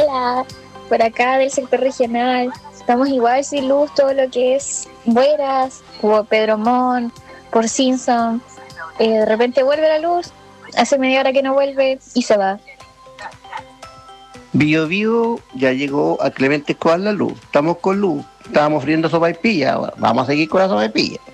Hola, por acá del sector regional. Estamos igual sin luz, todo lo que es Bueras, por Pedro Montt, por Simpson. De repente vuelve la luz, hace media hora que no vuelve y se va. Bio Bio ya llegó a Clemente Escobar la luz. Estamos con luz. Estábamos friendo sopaipilla. Ahora vamos a seguir con la sopaipilla.